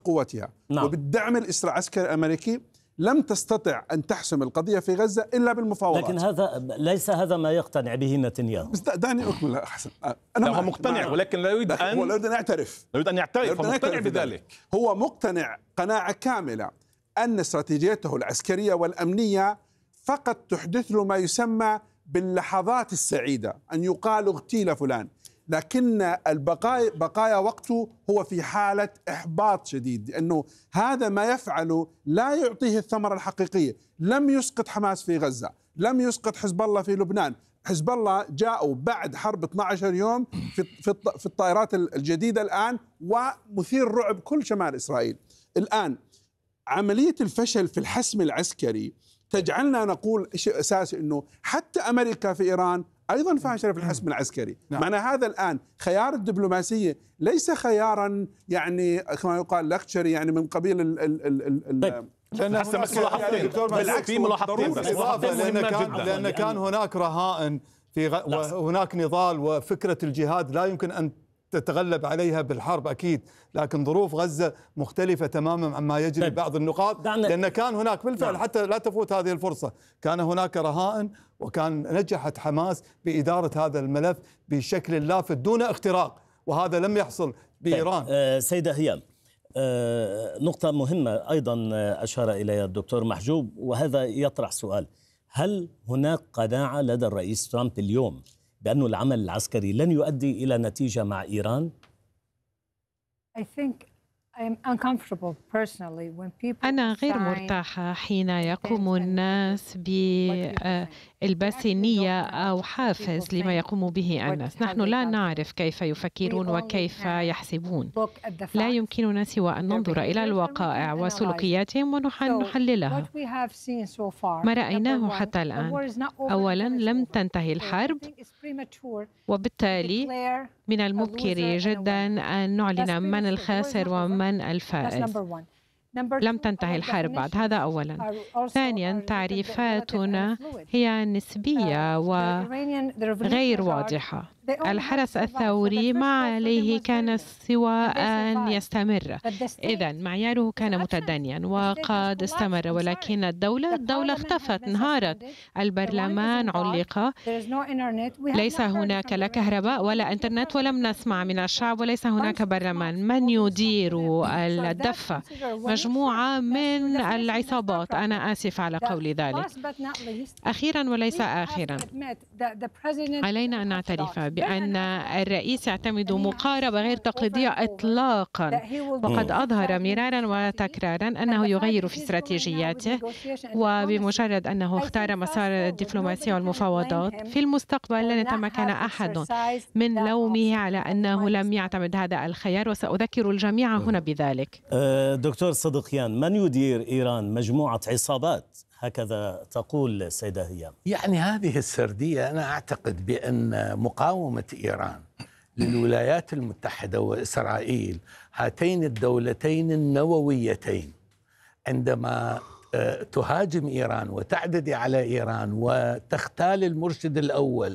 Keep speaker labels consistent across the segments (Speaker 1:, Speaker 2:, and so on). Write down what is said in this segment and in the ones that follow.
Speaker 1: قوتها
Speaker 2: نعم.
Speaker 1: وبالدعم العسكري الأمريكي لم تستطع أن تحسم القضية في غزة إلا بالمفاوضات.
Speaker 2: لكن ليس هذا ما يقتنع به نتنياهو.
Speaker 1: بس دعني أكمل حسن.
Speaker 3: أنا هو مقتنع ولكن لا يريد
Speaker 1: أن يعترف.
Speaker 3: فمقتنع بذلك.
Speaker 1: هو مقتنع قناعة كاملة أن استراتيجيته العسكرية والأمنية فقط تحدث له ما يسمى باللحظات السعيدة، أن يقال اغتيل فلان، لكن بقايا وقته هو في حالة إحباط شديد، لأنه هذا ما يفعله لا يعطيه الثمرة الحقيقية. لم يسقط حماس في غزة، لم يسقط حزب الله في لبنان. حزب الله جاءوا بعد حرب 12 يوم في الطائرات الجديدة الآن، ومثير رعب كل شمال إسرائيل. الآن عملية الفشل في الحسم العسكري تجعلنا نقول شيء أساسي، أنه حتى أمريكا في إيران أيضا فاشلة في الحسم العسكري.
Speaker 3: نعم.
Speaker 1: معنى هذا الآن خيار الدبلوماسية ليس خيارا يعني كما يقال لكتشري، يعني من قبيل
Speaker 3: لأن في ملاحظتين بس
Speaker 4: لأن كان هناك رهائن وهناك نضال، وفكرة الجهاد لا يمكن أن تتغلب عليها بالحرب أكيد، لكن ظروف غزة مختلفة تماما عما يجري بعض النقاط، لأن كان هناك بالفعل حتى لا تفوت هذه الفرصة، كان هناك رهائن وكان نجحت حماس بإدارة هذا الملف بشكل لافت دون اختراق، وهذا لم يحصل بإيران.
Speaker 2: سيدة هيام، نقطة مهمة أيضا أشار إليها الدكتور محجوب، وهذا يطرح سؤال: هل هناك قناعة لدى الرئيس ترامب اليوم بأن العمل العسكري لن يؤدي إلى نتيجة مع إيران؟
Speaker 5: أنا غير مرتاحة حين يقوم الناس بإلباس نية أو حافز لما يقوم به الناس. نحن لا نعرف كيف يفكرون وكيف يحسبون. لا يمكننا سوى أن ننظر إلى الوقائع وسلوكياتهم ونحللها. ما رأيناه حتى الآن: أولا، لم تنتهي الحرب، وبالتالي من المبكر جدا أن نعلن من الخاسر ومن الفائز. لم تنتهي الحرب بعد، هذا أولا. ثانيا، تعريفاتنا هي نسبية وغير واضحة. الحرس الثوري ما عليه كان سوى أن يستمر، إذن معياره كان متدنيا وقد استمر، ولكن الدولة اختفت، انهارت، البرلمان علق، ليس هناك لا كهرباء ولا إنترنت، ولم نسمع من الشعب، وليس هناك برلمان. من يدير الدفة؟ مجموعة من العصابات. أنا آسف على قول ذلك. أخيرا وليس آخرا، علينا أن نعترف بأن الرئيس يعتمد مقاربة غير تقليدية إطلاقا، وقد أظهر مرارا وتكرارا أنه يغير في استراتيجياته، وبمجرد أنه اختار مسار الدبلوماسية والمفاوضات في المستقبل لن يتمكن أحد من لومه على أنه لم يعتمد هذا الخيار، وسأذكر الجميع هنا بذلك.
Speaker 2: دكتور صدقيان، من يدير إيران؟ مجموعة عصابات، هكذا تقول سيدة هيام.
Speaker 6: يعني هذه السردية، أنا أعتقد بأن مقاومة إيران للولايات المتحدة وإسرائيل، هاتين الدولتين النوويتين، عندما تهاجم إيران وتعتدي على إيران وتختال المرشد الأول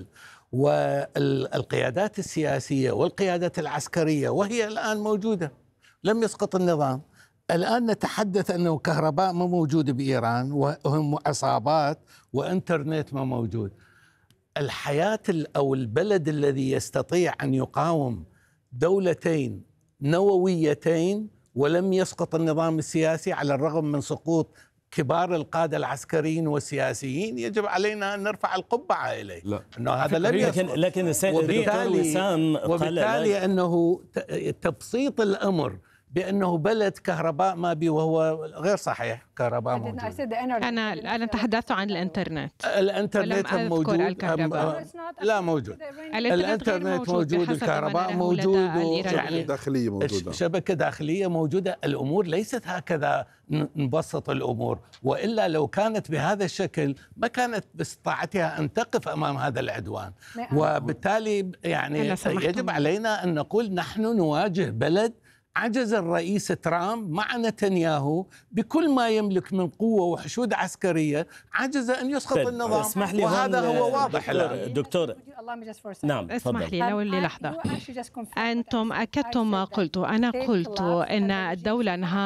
Speaker 6: والقيادات السياسية والقيادات العسكرية، وهي الآن موجودة، لم يسقط النظام. الآن نتحدث أنه كهرباء ما موجود بإيران، وهم عصابات، وإنترنت ما موجود. الحياة أو البلد الذي يستطيع أن يقاوم دولتين نوويتين ولم يسقط النظام السياسي، على الرغم من سقوط كبار القادة العسكريين والسياسيين، يجب علينا أن نرفع القبعة إليه.
Speaker 3: لا.
Speaker 6: أنه هذا لم يسقط.
Speaker 2: لكن
Speaker 6: وبالتالي أنه تبسيط الأمر بأنه بلد كهرباء ما بي، وهو غير صحيح. كهرباء موجود.
Speaker 5: أنا تحدثت عن الإنترنت.
Speaker 6: الإنترنت موجود. لا موجود. الإنترنت موجود، الكهرباء موجود،
Speaker 1: يعني داخلية موجودة،
Speaker 6: شبكة داخلية موجودة. الأمور ليست هكذا نبسط الأمور، وإلا لو كانت بهذا الشكل ما كانت باستطاعتها أن تقف أمام هذا العدوان. وبالتالي يعني يجب علينا أن نقول نحن نواجه بلد عجز الرئيس ترامب مع نتنياهو بكل ما يملك من قوة وحشود عسكرية، عجز أن يسقط النظام.
Speaker 2: اسمح لي،
Speaker 6: وهذا هو واضح الآن.
Speaker 2: دكتور نعم،
Speaker 5: اسمح لي لو لحظة. أنتم أكدتم ما قلت. أنا قلت إن الدولة